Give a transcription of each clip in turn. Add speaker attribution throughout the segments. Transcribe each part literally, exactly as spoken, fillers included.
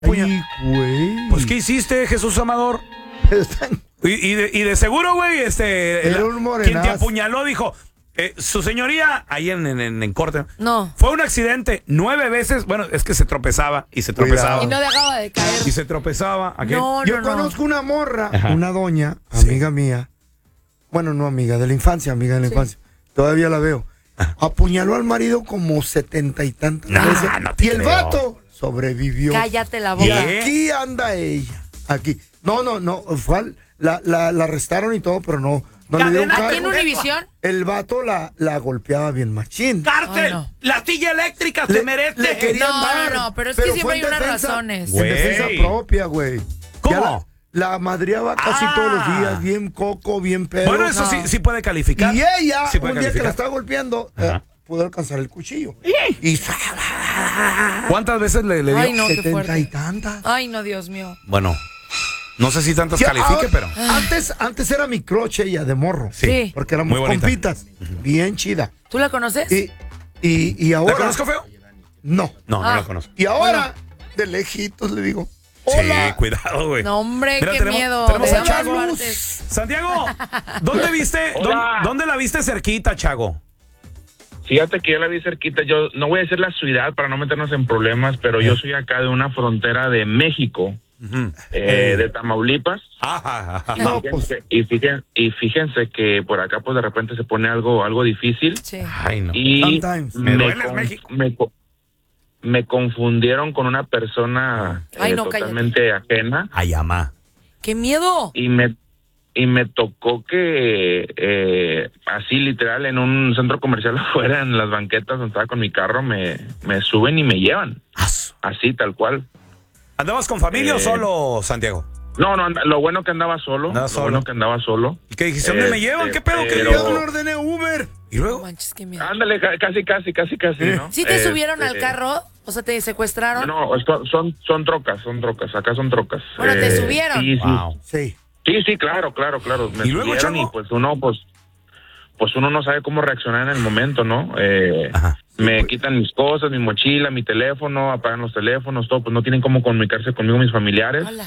Speaker 1: Ay, güey.
Speaker 2: Pues, ¿qué hiciste, Jesús Amador? y, y, de, y de seguro, güey, este...
Speaker 1: Era
Speaker 2: la,
Speaker 1: un morenazo.
Speaker 2: quien te apuñaló dijo... Eh, su señoría, ahí en, en, en corte,
Speaker 3: no.
Speaker 2: fue un accidente nueve veces. Bueno, es que se tropezaba y se tropezaba.
Speaker 3: Cuidado. Y no dejaba de caer.
Speaker 2: Y se tropezaba. ¿A qué?
Speaker 3: No,
Speaker 1: Yo
Speaker 3: no,
Speaker 1: conozco
Speaker 3: no.
Speaker 1: una morra,
Speaker 2: Ajá.
Speaker 1: una doña,
Speaker 2: Sí.
Speaker 1: amiga mía. Bueno, no amiga, de la infancia, amiga de la
Speaker 3: Sí.
Speaker 1: infancia. Todavía la veo. Apuñaló al marido como setenta y tantas
Speaker 2: Nah,
Speaker 1: veces.
Speaker 2: no te
Speaker 1: y el
Speaker 2: creo.
Speaker 1: vato sobrevivió.
Speaker 3: Cállate la
Speaker 1: Y
Speaker 3: boca.
Speaker 2: ¿Qué?
Speaker 1: aquí anda ella. Aquí. No, no, no. Fue al- la, la, la arrestaron y todo, pero no. No le dieron
Speaker 3: ¿Aquí en
Speaker 1: cargo.
Speaker 3: Univisión?
Speaker 1: El vato la, la golpeaba bien machín.
Speaker 2: ¡Cárcel!
Speaker 3: Ay, no.
Speaker 2: ¡La silla eléctrica
Speaker 1: Le-
Speaker 2: se merece!
Speaker 1: le querían
Speaker 3: No,
Speaker 1: dar,
Speaker 3: no, no, pero es que siempre
Speaker 1: fue
Speaker 3: hay
Speaker 1: en
Speaker 3: unas
Speaker 1: defensa-
Speaker 3: razones.
Speaker 1: En
Speaker 2: Güey.
Speaker 1: defensa propia, güey.
Speaker 2: ¿Cómo?
Speaker 1: Ya La, la madreaba casi
Speaker 2: Ah.
Speaker 1: todos los días, bien coco, bien pedo.
Speaker 2: Bueno, eso
Speaker 3: No.
Speaker 2: sí, sí puede calificar.
Speaker 1: Y ella,
Speaker 2: Sí puede
Speaker 1: un día que
Speaker 2: calificar.
Speaker 1: la estaba golpeando, eh,
Speaker 2: Ajá.
Speaker 1: pudo alcanzar el cuchillo. Y
Speaker 2: ¿Cuántas veces le, le dio?
Speaker 3: Ay, no, qué
Speaker 1: setenta
Speaker 3: fuerte.
Speaker 1: y tantas.
Speaker 3: Ay, no, Dios mío.
Speaker 2: Bueno, no sé si tantas
Speaker 1: Ya,
Speaker 2: califique,
Speaker 1: ahora-
Speaker 2: pero...
Speaker 1: Antes, antes era mi crush ella, de morro.
Speaker 3: Sí.
Speaker 1: Porque éramos
Speaker 2: Muy bonita.
Speaker 1: compitas. Bien chida.
Speaker 3: ¿Tú la conoces?
Speaker 1: Y, y, y
Speaker 2: ¿La
Speaker 1: ahora...
Speaker 2: conozco feo?
Speaker 1: No.
Speaker 2: No, no
Speaker 3: Ah.
Speaker 2: la conozco.
Speaker 1: Y ahora, de lejitos le digo, hola.
Speaker 2: Sí, cuidado, güey.
Speaker 3: No, hombre,
Speaker 2: Mira,
Speaker 3: qué
Speaker 2: tenemos-
Speaker 3: miedo.
Speaker 2: tenemos
Speaker 3: De
Speaker 2: a
Speaker 3: ambas
Speaker 2: Chago.
Speaker 3: partes.
Speaker 2: Santiago, ¿dónde viste?
Speaker 4: Hola.
Speaker 2: ¿dónde, dónde la viste cerquita, Chago?
Speaker 4: Fíjate que yo la vi cerquita, yo no voy a decir la ciudad para no meternos en problemas, pero yo soy acá de una frontera de México,
Speaker 2: Ujú.
Speaker 4: eh, de Tamaulipas.
Speaker 2: Ah,
Speaker 4: Y,
Speaker 1: No,
Speaker 4: fíjense, y, fíjense, y fíjense que por acá pues de repente se pone algo algo difícil
Speaker 3: Sí.
Speaker 2: Ay, no.
Speaker 4: y
Speaker 1: Sometimes.
Speaker 2: Me
Speaker 4: me,
Speaker 2: duele
Speaker 4: con-
Speaker 2: México.
Speaker 4: me, co- me confundieron con una persona
Speaker 3: Ay,
Speaker 4: eh,
Speaker 3: no, cállate.
Speaker 4: totalmente ajena
Speaker 2: Ay, amá.
Speaker 3: ¡Qué miedo!
Speaker 4: y me y me tocó que eh, así literal en un centro comercial afuera en las banquetas donde estaba con mi carro me, me suben y me llevan
Speaker 2: Asu.
Speaker 4: así tal cual.
Speaker 2: ¿Andabas con familia o
Speaker 4: Eh,
Speaker 2: solo, Santiago?
Speaker 4: No, no, anda- lo bueno que andaba solo,
Speaker 2: Andaba
Speaker 4: lo
Speaker 2: solo.
Speaker 4: bueno que andaba solo.
Speaker 2: ¿Y qué dijiste? ¿Dónde me
Speaker 4: Este,
Speaker 2: llevan? ¿Qué pedo? ¿Qué
Speaker 4: pero-
Speaker 1: Yo no ordené Uber.
Speaker 2: ¿Y
Speaker 3: No
Speaker 2: luego?
Speaker 3: manches, qué miedo.
Speaker 4: Ándale, ca- casi, casi, casi, casi, ¿no?
Speaker 3: ¿Sí te
Speaker 4: Este,
Speaker 3: subieron al carro? O sea, ¿te secuestraron?
Speaker 4: No, son, son, son trocas, son trocas, acá son trocas.
Speaker 3: Bueno, ¿te subieron?
Speaker 4: Sí, sí,
Speaker 2: Wow.
Speaker 1: Sí.
Speaker 4: sí, sí, claro, claro, claro. Me
Speaker 2: ¿Y luego,
Speaker 4: subieron
Speaker 2: chavo?
Speaker 4: y pues uno, pues, pues uno no sabe cómo reaccionar en el momento, ¿no? Eh,
Speaker 2: Ajá.
Speaker 4: me quitan mis cosas, mi mochila, mi teléfono, apagan los teléfonos, todo, pues no tienen cómo comunicarse conmigo mis familiares.
Speaker 3: Hola.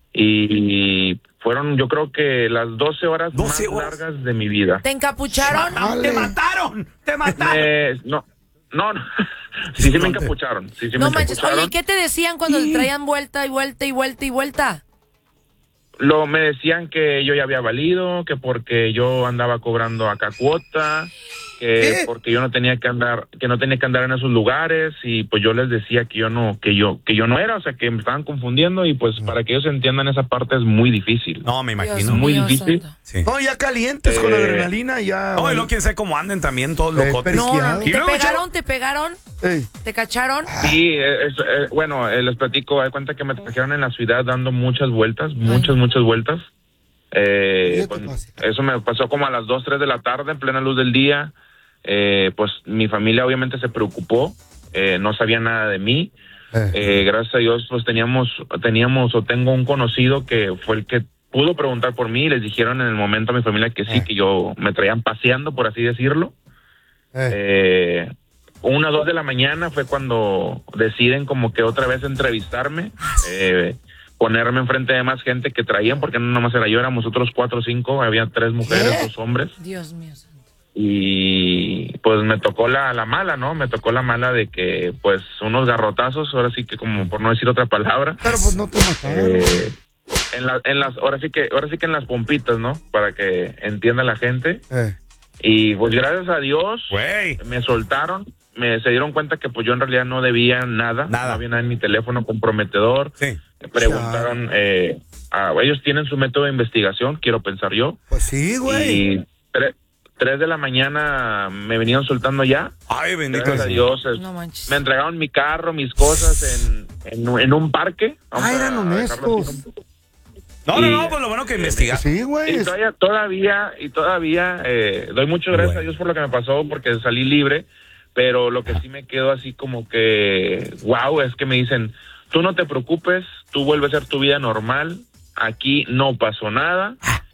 Speaker 4: Y fueron, yo creo que las doce horas
Speaker 2: doce
Speaker 4: más
Speaker 2: horas.
Speaker 4: largas de mi vida.
Speaker 3: ¿Te encapucharon?
Speaker 2: Ah, ¡Te mataron! ¡Te mataron!
Speaker 4: Eh, no, no, no. Sí, sí me encapucharon. Sí, sí
Speaker 3: No
Speaker 4: me
Speaker 3: manches.
Speaker 4: encapucharon.
Speaker 3: Oye, ¿qué te decían cuando te traían vuelta y vuelta y vuelta y vuelta?
Speaker 4: Lo, me decían que yo ya había valido, que porque yo andaba cobrando acá cuota, que
Speaker 1: ¿Qué?
Speaker 4: porque yo no tenía que andar, que no tenía que andar en esos lugares, y pues yo les decía que yo no, que yo, que yo no era, o sea, que me estaban confundiendo, y pues para que ellos entiendan esa parte es muy difícil.
Speaker 2: No, me imagino.
Speaker 3: Dios
Speaker 4: muy
Speaker 3: mío,
Speaker 4: difícil.
Speaker 3: santo.
Speaker 2: Sí.
Speaker 1: No, ya calientes con
Speaker 4: Eh,
Speaker 1: adrenalina, ya.
Speaker 2: No, y luego quién sabe cómo anden también todos
Speaker 1: Eh,
Speaker 2: locotes.
Speaker 1: pero-
Speaker 3: No, no,
Speaker 2: ¿Y
Speaker 3: ¿te
Speaker 2: luego,
Speaker 3: pegaron?
Speaker 2: chavo?
Speaker 3: ¿Te pegaron?
Speaker 1: Ey.
Speaker 3: ¿Te cacharon?
Speaker 4: Sí, es, eh, bueno, eh, les platico, hay cuenta que me trajeron en la ciudad dando muchas vueltas, muchas, muchas vueltas. Eh,
Speaker 1: ¿Y
Speaker 4: pues,
Speaker 1: qué pasa?
Speaker 4: eso me pasó como a las dos, tres de la tarde, en plena luz del día. Eh, pues mi familia obviamente se preocupó, eh, no sabía nada de mí.
Speaker 1: Eh.
Speaker 4: Eh, gracias a Dios, pues teníamos, teníamos o tengo un conocido que fue el que pudo preguntar por mí, y les dijeron en el momento a mi familia que sí,
Speaker 1: Eh.
Speaker 4: que yo me traían paseando, por así decirlo.
Speaker 1: Eh.
Speaker 4: Eh, una, dos de la mañana fue cuando deciden como que otra vez entrevistarme, eh, ponerme enfrente de más gente que traían, porque no nomás era yo, éramos otros cuatro o cinco, había tres mujeres,
Speaker 1: ¿Eh?
Speaker 4: dos hombres,
Speaker 3: Dios mío, santo.
Speaker 4: y pues me tocó la, la mala, ¿no? Me tocó la mala de que pues unos garrotazos, ahora sí que como por no decir otra palabra,
Speaker 1: Pero pues no te mataron.
Speaker 4: eh, en, la, en las, ahora sí que, ahora sí que en las pompitas, ¿no? Para que entienda la gente.
Speaker 1: Eh.
Speaker 4: Y pues gracias a Dios
Speaker 2: Güey.
Speaker 4: me soltaron, me se dieron cuenta que pues yo en realidad no debía nada,
Speaker 2: Nada.
Speaker 4: no había nada en mi teléfono comprometedor.
Speaker 2: Sí.
Speaker 4: Me preguntaron, eh, a- ellos tienen su método de investigación, quiero pensar yo,
Speaker 1: Pues sí, güey.
Speaker 4: y tre- tres de la mañana me venían soltando ya.
Speaker 2: Ay, bendito.
Speaker 4: Gracias a
Speaker 2: sea.
Speaker 4: Dios, es-
Speaker 3: No manches.
Speaker 4: me entregaron mi carro, mis cosas en, en, en un parque. Vamos
Speaker 1: Ah,
Speaker 4: a-
Speaker 1: eran
Speaker 4: a dejarlo
Speaker 1: honestos.
Speaker 4: así.
Speaker 2: No, no,
Speaker 4: Y-
Speaker 2: no, pues lo bueno que investigaste.
Speaker 1: Sí, güey.
Speaker 4: Y todavía, todavía, y todavía eh, doy muchas gracias
Speaker 2: Bueno.
Speaker 4: a Dios por lo que me pasó, porque salí libre, pero lo que sí me quedo así como que, wow, es que me dicen, tú no te preocupes, tú vuelves a hacer tu vida normal, aquí no pasó nada,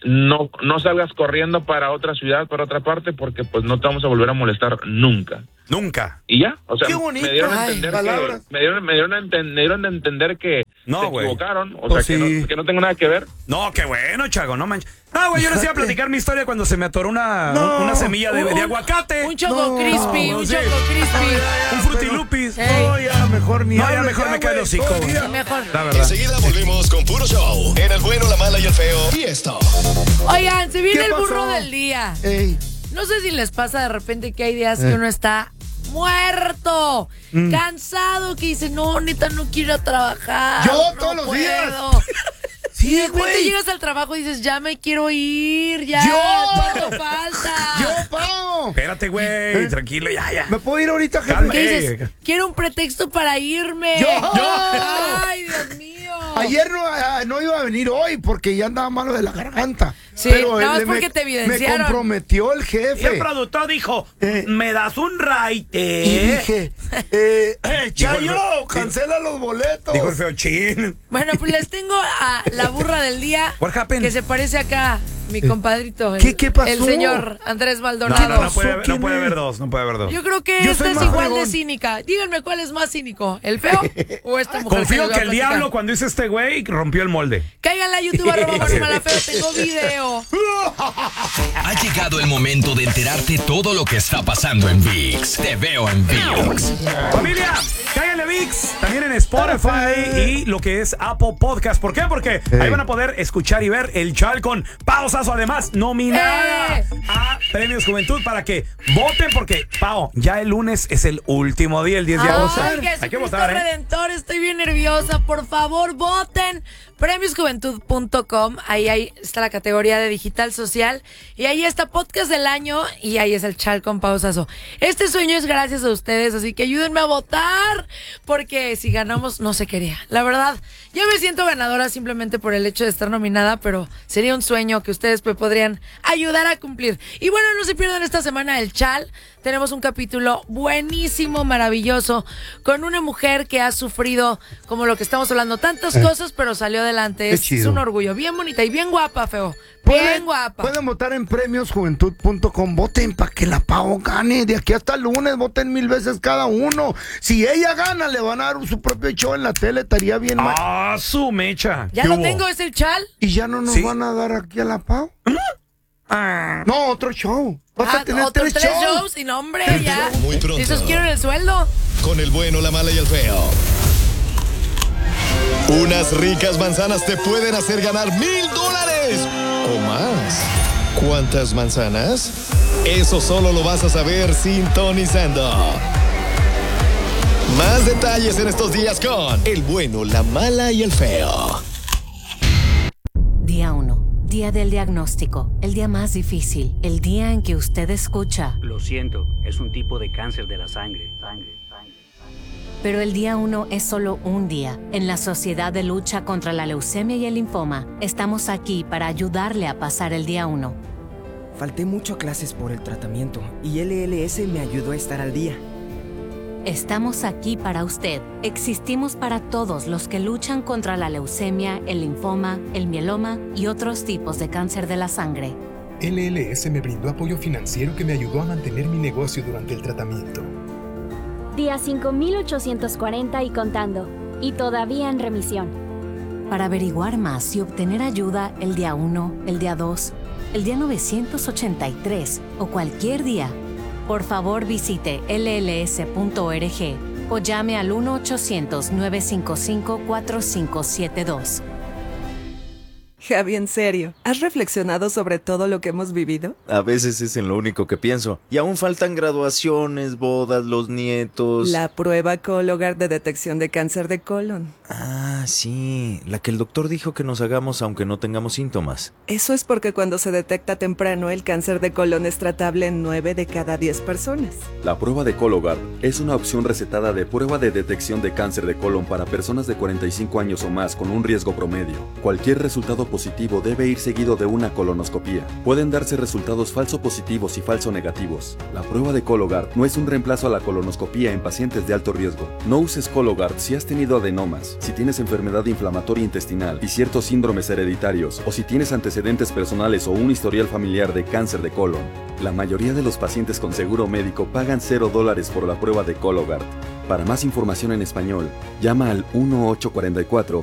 Speaker 4: no, no salgas corriendo para otra ciudad, para otra parte, porque pues no te vamos a volver a molestar nunca.
Speaker 2: Nunca.
Speaker 4: Y ya, o sea,
Speaker 1: Qué bonito.
Speaker 4: me dieron a
Speaker 1: Ay,
Speaker 4: entender
Speaker 1: palabras.
Speaker 4: que, me dieron, me dieron a enten- me dieron a entender que
Speaker 2: No,
Speaker 4: se
Speaker 2: güey.
Speaker 4: equivocaron, o
Speaker 1: Pues
Speaker 4: sea,
Speaker 1: sí.
Speaker 4: que, no, que no tengo nada que ver.
Speaker 2: No, qué bueno, Chago, no manches. No, güey, yo les iba a platicar mi historia cuando se me atoró una,
Speaker 1: No.
Speaker 2: una semilla de,
Speaker 3: Un-
Speaker 2: de aguacate.
Speaker 3: Un choco
Speaker 1: No,
Speaker 3: crispy,
Speaker 2: no,
Speaker 3: un
Speaker 2: sí.
Speaker 3: choco crispy.
Speaker 2: Un frutilupis.
Speaker 3: Ey.
Speaker 1: No, ya mejor ni
Speaker 2: No, ya
Speaker 1: hables,
Speaker 2: mejor me cae el
Speaker 1: güey,
Speaker 2: hocico,
Speaker 1: todo el
Speaker 2: güey.
Speaker 1: día.
Speaker 3: Mejor.
Speaker 2: La verdad.
Speaker 5: Enseguida volvemos con puro show en El Bueno, la Mala y el Feo. Y esto.
Speaker 3: Oigan, se viene
Speaker 1: ¿Qué
Speaker 3: el
Speaker 1: pasó?
Speaker 3: burro del día.
Speaker 1: Ey,
Speaker 3: No sé si les pasa de repente que hay días
Speaker 1: Eh.
Speaker 3: que uno está muerto, cansado, que dice, no, neta, no quiero trabajar.
Speaker 1: Yo
Speaker 3: no
Speaker 1: todos los
Speaker 3: puedo".
Speaker 1: días.
Speaker 3: Y de
Speaker 1: sí,
Speaker 3: repente
Speaker 1: güey.
Speaker 3: llegas al trabajo y dices, ya me quiero ir, ya,
Speaker 1: Yo.
Speaker 3: ¿cuánto falta?
Speaker 1: Yo, Pau.
Speaker 2: Espérate, güey, tranquilo, ya, ya.
Speaker 1: ¿Me puedo ir ahorita, jefe?
Speaker 2: Calma.
Speaker 3: ¿Qué
Speaker 2: Eh.
Speaker 3: dices? Quiero un pretexto para irme.
Speaker 1: Yo.
Speaker 3: Ay, Dios mío.
Speaker 1: Ayer no, ah, no iba a venir hoy porque ya andaba malo de la garganta.
Speaker 3: Sí,
Speaker 1: Pero
Speaker 3: nada más
Speaker 1: él
Speaker 3: porque
Speaker 1: me,
Speaker 3: te evidenciaron.
Speaker 1: Me comprometió el
Speaker 2: Y el
Speaker 1: jefe.
Speaker 2: productor dijo,
Speaker 1: Eh.
Speaker 2: ¿me das un raite?
Speaker 1: Y dije, eh, eh, Chayo,
Speaker 2: Dijo el-
Speaker 1: cancela los boletos.
Speaker 2: Dijo el feo chin.
Speaker 3: Bueno, pues les tengo a la burra del día.
Speaker 2: What happened?
Speaker 3: Que se parece acá, mi compadrito. el-
Speaker 1: ¿Qué- qué pasó?
Speaker 3: El señor Andrés
Speaker 2: No,
Speaker 3: Maldonado.
Speaker 2: no, no puede, haber- no
Speaker 1: ¿Quién
Speaker 2: puede
Speaker 1: es?
Speaker 2: haber dos, no puede haber dos.
Speaker 3: Yo creo que
Speaker 1: Yo
Speaker 3: esta
Speaker 1: soy
Speaker 3: es
Speaker 1: más
Speaker 3: igual de
Speaker 1: fregón.
Speaker 3: cínica. Díganme cuál es más cínico, el feo o esta mujer.
Speaker 2: Confío
Speaker 3: les voy a
Speaker 2: que el
Speaker 3: platicar.
Speaker 2: diablo cuando hizo este güey rompió el molde.
Speaker 3: Cáiganle a YouTube arroba Manuel Malafeo, tengo video.
Speaker 5: Ha llegado el momento de enterarte todo lo que está pasando en ViX. Te veo en ViX.
Speaker 2: Familia, cáiganle ViX, también en Spotify y lo que es Apple Podcast. ¿Por qué? Porque ahí van a poder escuchar y ver el Chal con Pao Sasso, además nominada
Speaker 3: ¡Eh!
Speaker 2: a Premios Juventud para que voten, porque Pao, ya el lunes es el último día, el diez de agosto.
Speaker 3: Ay,
Speaker 2: Hay que
Speaker 3: Jesucristo
Speaker 2: votar, ¿eh?
Speaker 3: Redentor, estoy bien nerviosa. Por favor, voten. premios juventud punto com. Ahí, ahí está la categoría de digital social. Y ahí está podcast del año. Y ahí es el Chal con Pao Sasso. Este sueño es gracias a ustedes. Así que ayúdenme a votar. Porque si ganamos, no se quería. La verdad, yo me siento ganadora simplemente por el hecho de estar nominada. Pero sería un sueño que ustedes me podrían ayudar a cumplir. Y bueno, no se pierdan esta semana el Chal. Tenemos un capítulo buenísimo, maravilloso, con una mujer que ha sufrido, como lo que estamos hablando, tantas cosas, pero salió adelante.
Speaker 1: Qué
Speaker 3: Es,
Speaker 1: chido.
Speaker 3: es un orgullo. Bien bonita y bien guapa, feo.
Speaker 1: Pueden-
Speaker 3: Bien guapa.
Speaker 1: Pueden votar en premios juventud punto com. Voten para que la Pau gane. De aquí hasta el lunes, voten mil veces cada uno. Si ella gana, le van a dar su propio show en la tele. Estaría bien mal.
Speaker 2: Ah, su mecha.
Speaker 3: Ya
Speaker 2: ¿Qué
Speaker 3: lo
Speaker 2: hubo?
Speaker 3: tengo, es el Chal.
Speaker 1: Y ya no nos
Speaker 2: Sí.
Speaker 1: van a dar aquí a la Pau.
Speaker 2: Ah.
Speaker 1: No, otro show. Vas
Speaker 3: Ah,
Speaker 1: a tener
Speaker 3: otros
Speaker 1: tres,
Speaker 3: tres
Speaker 1: shows.
Speaker 3: shows y nombre, ya.
Speaker 5: Muy pronto.
Speaker 3: Esos quieren el sueldo.
Speaker 5: Con el bueno, la mala y el feo. Unas ricas manzanas te pueden hacer ganar mil dólares o más. ¿Cuántas manzanas? Eso solo lo vas a saber sintonizando. Más detalles en estos días con el bueno, la mala y el feo.
Speaker 6: Día uno. Día del diagnóstico. El día más difícil. El día en que usted escucha.
Speaker 7: Lo siento, es un tipo de cáncer de la sangre. Sangre, sangre, sangre.
Speaker 6: Pero el día uno es solo un día. En la Sociedad de Lucha contra la Leucemia y el Linfoma, estamos aquí para ayudarle a pasar el día uno.
Speaker 8: Falté mucho a clases por el tratamiento y L L S me ayudó a estar al día.
Speaker 6: Estamos aquí para usted. Existimos para todos los que luchan contra la leucemia, el linfoma, el mieloma y otros tipos de cáncer de la sangre.
Speaker 9: L L S me brindó apoyo financiero que me ayudó a mantener mi negocio durante el tratamiento.
Speaker 10: Día cinco mil ochocientos cuarenta y contando, y todavía en remisión.
Speaker 6: Para averiguar más y obtener ayuda el día uno, el día dos, el día novecientos ochenta y tres o cualquier día, por favor visite L L S punto org o llame al uno ochocientos nueve cinco cinco cuatro cinco siete dos.
Speaker 11: Javi, en serio, ¿has reflexionado sobre todo lo que hemos vivido?
Speaker 12: A veces es en lo único que pienso. Y aún faltan graduaciones, bodas, los nietos.
Speaker 11: La prueba Cologuard de detección de cáncer de colon.
Speaker 12: Ah, sí. La que el doctor dijo que nos hagamos aunque no tengamos síntomas.
Speaker 11: Eso es porque cuando se detecta temprano, el cáncer de colon es tratable en nueve de cada diez personas.
Speaker 13: La prueba de Cologuard es una opción recetada de prueba de detección de cáncer de colon para personas de cuarenta y cinco años o más con un riesgo promedio. Cualquier resultado positivo debe ir seguido de una colonoscopía. Pueden darse resultados falso positivos y falso negativos. La prueba de Cologuard no es un reemplazo a la colonoscopía en pacientes de alto riesgo. No uses Cologuard si has tenido adenomas, dólares. Si tienes enfermedad inflamatoria intestinal y ciertos síndromes hereditarios, o si tienes antecedentes personales o un historial familiar de cáncer de colon, la mayoría de los pacientes con seguro médico pagan cero dólares por la prueba de Cologuard. Para más información en español, llama al uno ocho cuatro cuatro,